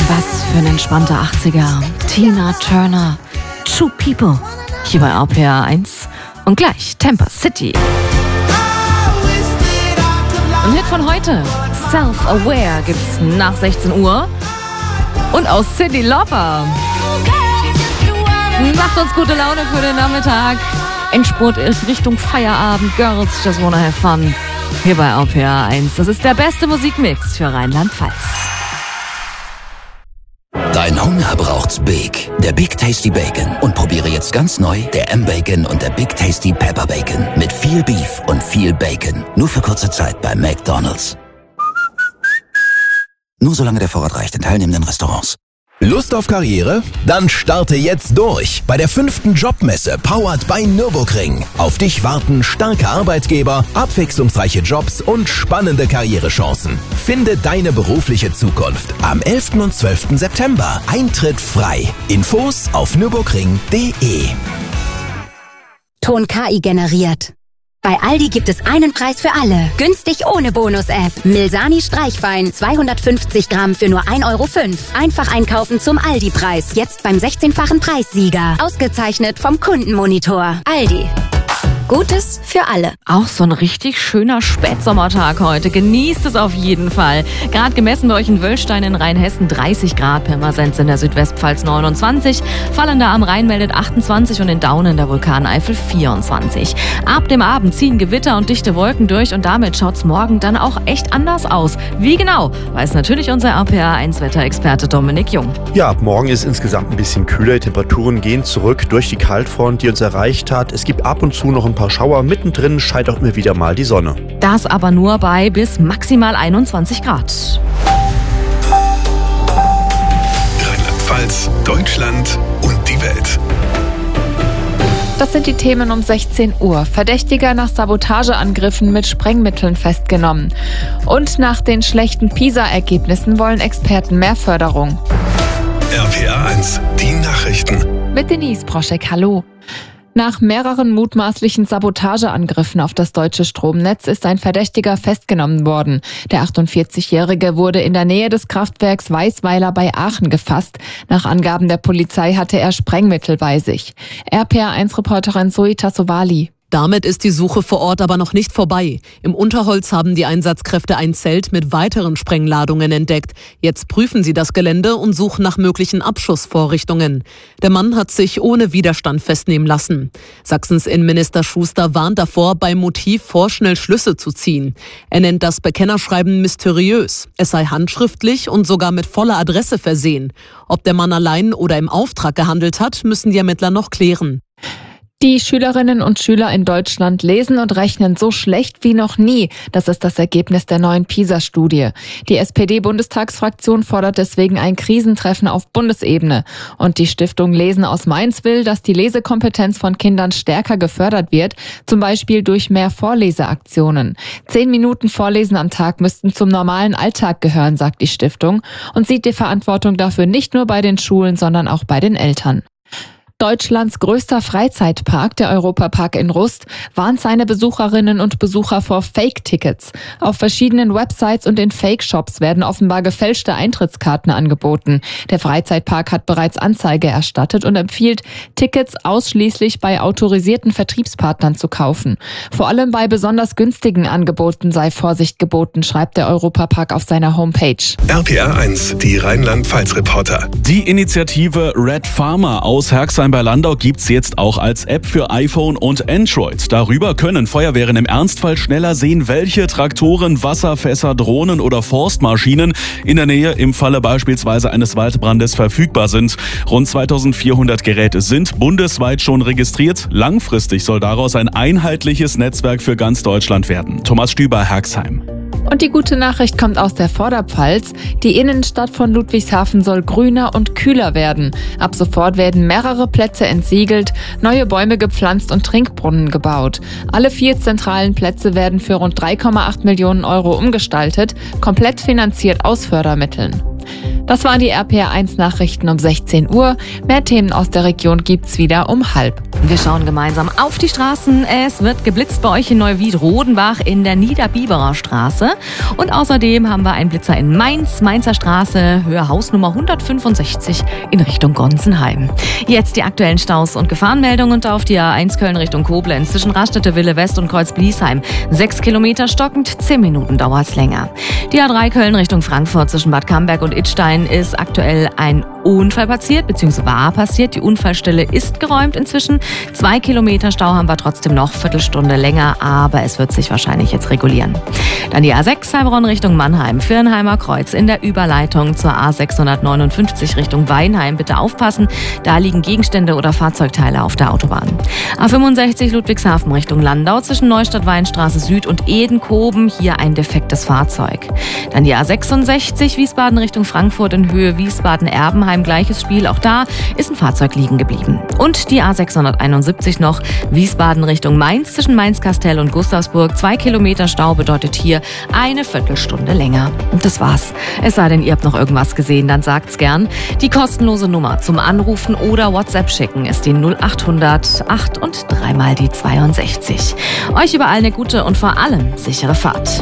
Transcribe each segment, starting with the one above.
Was für ein entspannter 80er. Tina Turner, Two People, hier bei RPR 1 und gleich Tampa City. Ein Hit von heute, Self-Aware, gibt's nach 16 Uhr und aus Cyndi Lauper. Macht uns gute Laune für den Nachmittag. Endspurt ist Richtung Feierabend. Girls just wanna have fun. Hier bei RPR 1. Das ist der beste Musikmix für Rheinland-Pfalz. Dein Hunger braucht's Big. Der Big Tasty Bacon. Und probiere jetzt ganz neu der M-Bacon und der Big Tasty Pepper Bacon. Mit viel Beef und viel Bacon. Nur für kurze Zeit bei McDonald's. Nur solange der Vorrat reicht in teilnehmenden Restaurants. Lust auf Karriere? Dann starte jetzt durch bei der 5. Jobmesse powered by Nürburgring. Auf dich warten starke Arbeitgeber, abwechslungsreiche Jobs und spannende Karrierechancen. Finde deine berufliche Zukunft am 11. und 12. September. Eintritt frei. Infos auf nürburgring.de. Ton KI generiert. Bei Aldi gibt es einen Preis für alle. Günstig ohne Bonus-App. Milsani Streichwein 250 Gramm für nur 1,05 Euro. Einfach einkaufen zum Aldi-Preis. Jetzt beim 16-fachen Preissieger. Ausgezeichnet vom Kundenmonitor. Aldi. Gutes für alle. Auch so ein richtig schöner Spätsommertag heute. Genießt es auf jeden Fall. Gerade gemessen bei euch in Wöllstein in Rheinhessen 30 Grad, Pirmasens in der Südwestpfalz 29, Fallender am Rhein meldet 28 und in Daun in der Vulkaneifel 24. Ab dem Abend ziehen Gewitter und dichte Wolken durch und damit schaut's morgen dann auch echt anders aus. Wie genau, weiß natürlich unser RPR1-Wetterexperte Dominik Jung. Ja, ab morgen ist insgesamt ein bisschen kühler. Die Temperaturen gehen zurück durch die Kaltfront, die uns erreicht hat. Es gibt ab und zu noch ein paar Schauer, mittendrin scheint auch immer wieder mal die Sonne. Das aber nur bei bis maximal 21 Grad. Rheinland-Pfalz, Deutschland und die Welt. Das sind die Themen um 16 Uhr. Verdächtiger nach Sabotageangriffen mit Sprengmitteln festgenommen. Und nach den schlechten PISA-Ergebnissen wollen Experten mehr Förderung. RPR 1, die Nachrichten. Mit Denise Proschek, hallo. Nach mehreren mutmaßlichen Sabotageangriffen auf das deutsche Stromnetz ist ein Verdächtiger festgenommen worden. Der 48-Jährige wurde in der Nähe des Kraftwerks Weißweiler bei Aachen gefasst. Nach Angaben der Polizei hatte er Sprengmittel bei sich. RPR1-Reporterin Zoe Tassovali. Damit ist die Suche vor Ort aber noch nicht vorbei. Im Unterholz haben die Einsatzkräfte ein Zelt mit weiteren Sprengladungen entdeckt. Jetzt prüfen sie das Gelände und suchen nach möglichen Abschussvorrichtungen. Der Mann hat sich ohne Widerstand festnehmen lassen. Sachsens Innenminister Schuster warnt davor, beim Motiv vorschnell Schlüsse zu ziehen. Er nennt das Bekennerschreiben mysteriös. Es sei handschriftlich und sogar mit voller Adresse versehen. Ob der Mann allein oder im Auftrag gehandelt hat, müssen die Ermittler noch klären. Die Schülerinnen und Schüler in Deutschland lesen und rechnen so schlecht wie noch nie. Das ist das Ergebnis der neuen PISA-Studie. Die SPD-Bundestagsfraktion fordert deswegen ein Krisentreffen auf Bundesebene. Und die Stiftung Lesen aus Mainz will, dass die Lesekompetenz von Kindern stärker gefördert wird, zum Beispiel durch mehr Vorleseaktionen. 10 Minuten Vorlesen am Tag müssten zum normalen Alltag gehören, sagt die Stiftung, und sieht die Verantwortung dafür nicht nur bei den Schulen, sondern auch bei den Eltern. Deutschlands größter Freizeitpark, der Europapark in Rust, warnt seine Besucherinnen und Besucher vor Fake-Tickets. Auf verschiedenen Websites und in Fake-Shops werden offenbar gefälschte Eintrittskarten angeboten. Der Freizeitpark hat bereits Anzeige erstattet und empfiehlt, Tickets ausschließlich bei autorisierten Vertriebspartnern zu kaufen. Vor allem bei besonders günstigen Angeboten sei Vorsicht geboten, schreibt der Europapark auf seiner Homepage. RPR 1, die Rheinland-Pfalz-Reporter. Die Initiative Red Farmer aus Herxheim bei Landau gibt's jetzt auch als App für iPhone und Android. Darüber können Feuerwehren im Ernstfall schneller sehen, welche Traktoren, Wasserfässer, Drohnen oder Forstmaschinen in der Nähe im Falle beispielsweise eines Waldbrandes verfügbar sind. Rund 2400 Geräte sind bundesweit schon registriert. Langfristig soll daraus ein einheitliches Netzwerk für ganz Deutschland werden. Thomas Stüber, Herxheim. Und die gute Nachricht kommt aus der Vorderpfalz. Die Innenstadt von Ludwigshafen soll grüner und kühler werden. Ab sofort werden mehrere Plätze entsiegelt, neue Bäume gepflanzt und Trinkbrunnen gebaut. Alle 4 zentralen Plätze werden für rund 3,8 Millionen Euro umgestaltet, komplett finanziert aus Fördermitteln. Das waren die RPR1-Nachrichten um 16 Uhr. Mehr Themen aus der Region gibt's wieder um 12:30. Wir schauen gemeinsam auf die Straßen. Es wird geblitzt bei euch in Neuwied-Rodenbach in der Niederbiberer Straße. Und außerdem haben wir einen Blitzer in Mainz, Mainzer Straße, Höhe Hausnummer 165 in Richtung Gonsenheim. Jetzt die aktuellen Staus und Gefahrenmeldungen und auf die A1 Köln Richtung Koblenz zwischen Raststätte-Wille West und Kreuz-Bliesheim. 6 Kilometer stockend, 10 Minuten dauert's länger. Die A3 Köln Richtung Frankfurt zwischen Bad Camberg und Idstein ist aktuell ein Unfall passiert, bzw. war passiert. Die Unfallstelle ist geräumt inzwischen. 2 Kilometer Stau haben wir trotzdem noch, Viertelstunde länger, aber es wird sich wahrscheinlich jetzt regulieren. Dann die A6 Heilbronn Richtung Mannheim, Viernheimer Kreuz in der Überleitung zur A659 Richtung Weinheim. Bitte aufpassen, da liegen Gegenstände oder Fahrzeugteile auf der Autobahn. A65 Ludwigshafen Richtung Landau zwischen Neustadt-Weinstraße Süd und Edenkoben, hier ein defektes Fahrzeug. Dann die A66 Wiesbaden Richtung Frankfurt in Höhe Wiesbaden-Erbenheim, gleiches Spiel, auch da ist ein Fahrzeug liegen geblieben. Und die A671 noch, Wiesbaden Richtung Mainz zwischen Mainz-Kastell und Gustavsburg. 2 Kilometer Stau bedeutet hier eine Viertelstunde länger. Und das war's. Es sei denn, ihr habt noch irgendwas gesehen, dann sagt's gern. Die kostenlose Nummer zum Anrufen oder WhatsApp schicken ist die 0800 8 und 3 mal die 62. Euch überall eine gute und vor allem sichere Fahrt.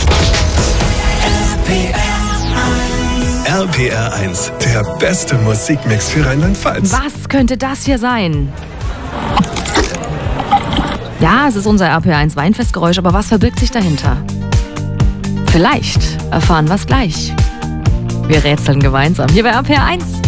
RPR1, der beste Musikmix für Rheinland-Pfalz. Was könnte das hier sein? Ja, es ist unser RPR1 Weinfestgeräusch, aber was verbirgt sich dahinter? Vielleicht erfahren wir es gleich. Wir rätseln gemeinsam hier bei RPR1.